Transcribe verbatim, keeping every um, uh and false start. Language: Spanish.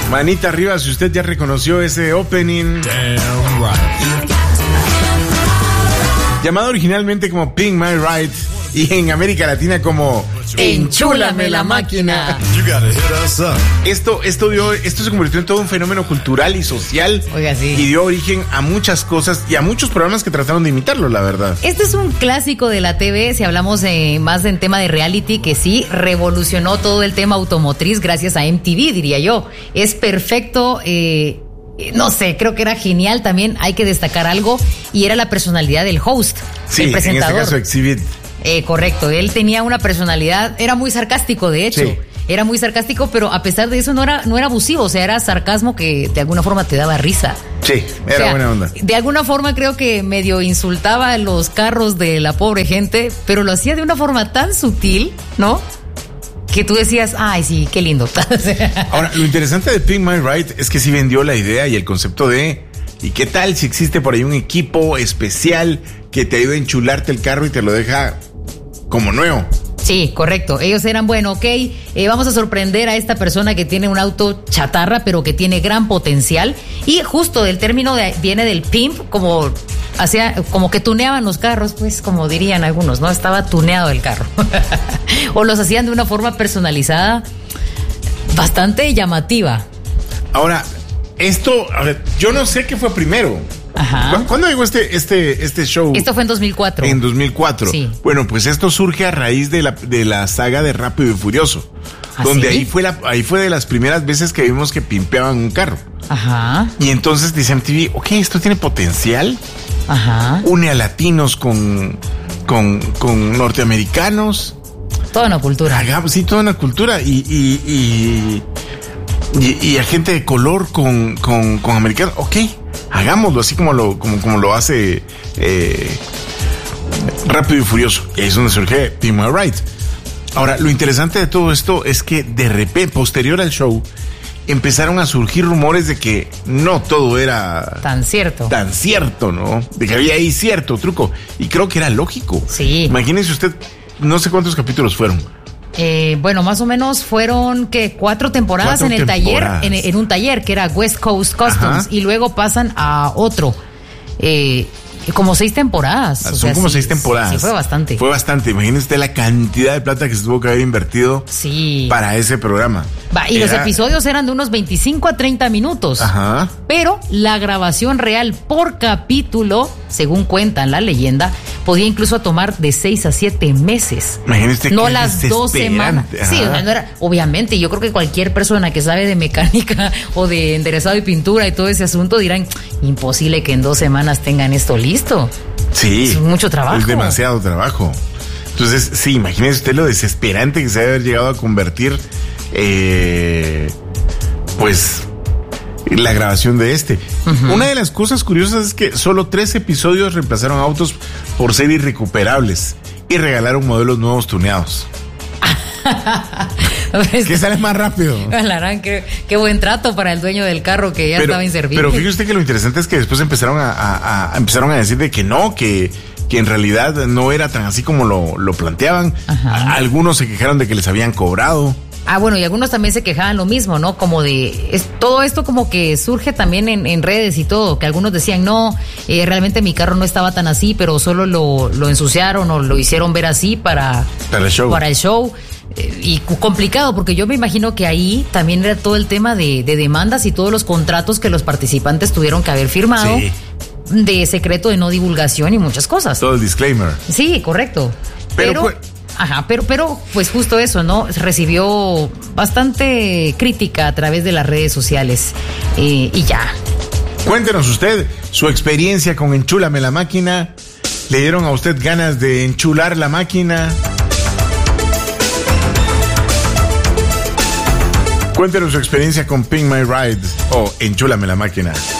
Manita arriba si usted ya reconoció ese opening. Damn right. Llamado originalmente como Pimp My Ride y en América Latina como Enchúlame la máquina. Esto, esto, dio, esto se convirtió en todo un fenómeno cultural y social. Oiga, sí. Y dio origen a muchas cosas y a muchos programas que trataron de imitarlo, la verdad. Este es un clásico de la T V, si hablamos eh, más en tema de reality, que sí revolucionó todo el tema automotriz gracias a M T V, diría yo. Es perfecto, eh, no sé, creo que era genial también. Hay que destacar algo, y era la personalidad del host, sí, el presentador. En este caso, Exhibit. Eh, correcto, él tenía una personalidad, era muy sarcástico, de hecho. Sí. Era muy sarcástico, pero a pesar de eso no era, no era abusivo, o sea, era sarcasmo que de alguna forma te daba risa. Sí, era o sea, buena onda. De alguna forma creo que medio insultaba los carros de la pobre gente, pero lo hacía de una forma tan sutil, ¿no? Que tú decías, ay, sí, qué lindo. Ahora, lo interesante de Pimp My Ride es que sí vendió la idea y el concepto de, ¿y qué tal si existe por ahí un equipo especial que te ayuda a enchularte el carro y te lo deja como nuevo? Sí, correcto. Ellos eran, bueno, ok, eh, vamos a sorprender a esta persona que tiene un auto chatarra, pero que tiene gran potencial. Y justo del término de, viene del pimp, como hacía, como que tuneaban los carros, pues, como dirían algunos, ¿no? Estaba tuneado el carro. O los hacían de una forma personalizada, bastante llamativa. Ahora, esto, a ver, yo no sé qué fue primero. Ajá. ¿Cuándo llegó este, este, este show? Esto fue en dos mil cuatro. En dos mil cuatro. Sí. Bueno, pues esto surge a raíz de la, de la saga de Rápido y Furioso. ¿Ah, donde sí? ahí fue la, ahí fue de las primeras veces que vimos que pimpeaban un carro. Ajá. Y entonces dice M T V, ok, esto tiene potencial. Ajá. Une a latinos con, con, con norteamericanos. Toda una cultura. Hagamos, sí, toda una cultura. Y, y, y, y, y a gente de color con, con, con americanos. Ok, hagámoslo así como lo, como, como lo hace eh, Rápido y Furioso. Y ahí es donde surge Pimp My Ride. Ahora, lo interesante de todo esto es que de repente, posterior al show, empezaron a surgir rumores de que no todo era tan cierto. Tan cierto, ¿no? De que había ahí cierto truco. Y creo que era lógico. Sí. Imagínense usted, no sé cuántos capítulos fueron. Eh, bueno, más o menos fueron que cuatro temporadas cuatro en el temporadas. taller, en, en un taller que era West Coast Customs. Ajá. Y luego pasan a otro. Eh, como seis temporadas. Son o sea, como sí, seis temporadas. Sí, fue bastante. Fue bastante. Imagínese usted la cantidad de plata que se tuvo que haber invertido sí. para ese programa. Va, y Era... los episodios eran de unos veinticinco a treinta minutos. Ajá. Pero la grabación real por capítulo, según cuentan la leyenda, podía incluso tomar de seis a siete meses. Imagínese no las dos semanas. Ajá. Sí, o sea, no era, obviamente, yo creo que cualquier persona que sabe de mecánica o de enderezado y pintura y todo ese asunto dirán, imposible que en dos semanas tengan esto listo. Sí. Es mucho trabajo. Es demasiado trabajo. Entonces, sí, imagínese usted lo desesperante que se debe haber llegado a convertir, eh, pues, la grabación de este. Uh-huh. Una de las cosas curiosas es que solo tres episodios reemplazaron autos por ser irrecuperables y regalaron modelos nuevos tuneados. ¿Qué sale más rápido? Galarán, qué, qué buen trato para el dueño del carro que ya pero, estaba inservible. Pero fíjese usted que lo interesante es que después empezaron a, a, a empezaron a decir de que no, que, que en realidad no era tan así como lo, lo planteaban. A, algunos se quejaron de que les habían cobrado. Ah, bueno, y algunos también se quejaban lo mismo, ¿no? Como de, es, todo esto como que surge también en, en redes y todo, que algunos decían, no, eh, realmente mi carro no estaba tan así, pero solo lo, lo ensuciaron o lo hicieron ver así para, para el show. Para el show. Eh, y complicado, porque yo me imagino que ahí también era todo el tema de, de demandas y todos los contratos que los participantes tuvieron que haber firmado. Sí. De secreto de no divulgación y muchas cosas. Todo el disclaimer. Sí, correcto. Pero, pero pues, Ajá, pero, pero pues justo eso, ¿no? Recibió bastante crítica a través de las redes sociales eh, y ya. Cuéntenos usted su experiencia con Enchúlame la Máquina. ¿Le dieron a usted ganas de enchular la máquina? Cuéntenos su experiencia con Pimp My Ride o Enchúlame la Máquina.